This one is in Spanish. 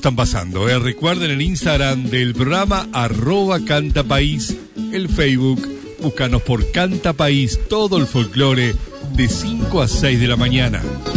están pasando. Recuerden el Instagram del programa @cantapaís, el Facebook, búscanos por Canta País, todo el folclore de 5 a 6 de la mañana.